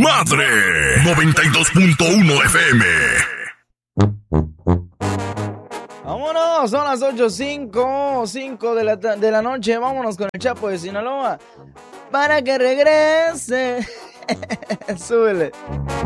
madre. 92.1 FM. Vámonos, son las 8:05 de la noche. Vámonos con el Chapo de Sinaloa para que regrese. Súbele.